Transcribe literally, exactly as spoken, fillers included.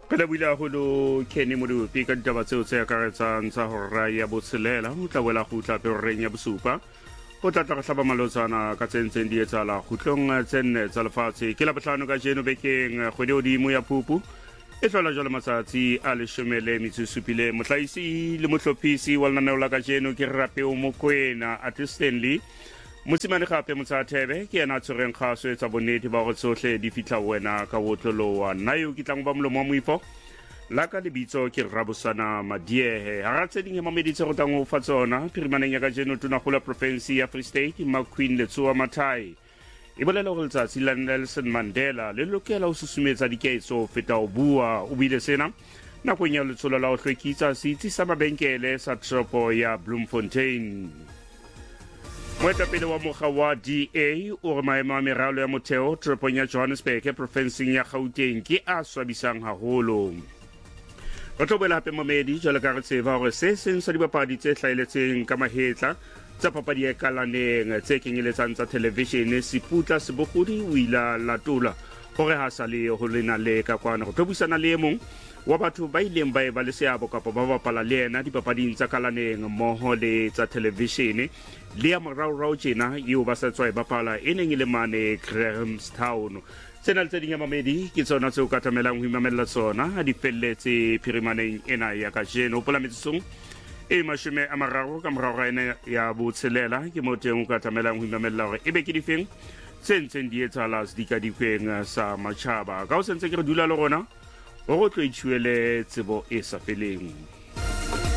Pela buila holo Kenny Modupi ka ditaba tseo tse akaretsang tsa hora ya botshelela ho tla wela go tla pereng ya bosupa go tla tla ka hlaba malotsana ka tsentseng di etsala khutlong tsenne tsa lefatshe ke la botlhano ka jeno bekeng kgwedi odimo ya Phupu e hlola jalo matsatsi a leshomele metsupile mohlaisi le motlhophisi wa lenaneo la ka jeno ke Rapeo Mokoena at Stanley Motsimane gape motsathebe ke ena tshoreng kgaso etsa bonnete ba go tsohle di fitla wena ka wotlolowa nna yo ke tlang ba molomo wa moifo la ka lebitso ke Rabosana Madiehe ha ratse ding mameditse go tang go fa tsona phirimaneng ya ka jeno tuna gola province ya Free State ma Queen Letsoa Mathai e bolela go letsatsi la Nelson Mandela le lokela ho susumetsa diketso feta o bua o bile sena nakong ya letsholo la go hlwekisa setsi sa mabenkele sa tropo ya Bloemfontein. Moetapele wa mokga wa D A o re maemo a meralo ya motheo toropong ya Johannesburg e profenseng ya Gauteng ke a swabisang haholo. Re tlo boela hape momedi jwale ka re tseba hore se seng sa dibapadi tse hlaheletseng ka mahetla tsa papadi e kalaneng tse kenyeletsang tsa televishene Siputla Sebokgodi o ila latola hore ha sa le ho lena le ka kwana go tobusana le mong wa batho ba ileng ba e ba le seabo kapa ba bapala le ena dipapading tsa kalaneng mmoho le tsa televishene le ya moraorao tjena eo ba sa tswa e bapala e neng e le mane Grahamstown. Tsena le tse ding ya mamedi ke tsona tseo ka tamelang ho imamela tsona di felletse phirimaneng ena ya ka jeno pola metsong e mashome a mararo ka moraorao ena ya botshelela ke mo teng o ka tamelang ho imamela hore ebe ke difeng tse ntseng di etsala sedikadikweng sa matjhaba ka o sentse ke re dula le rona o go tlo ithuele tsebo e sa feleng.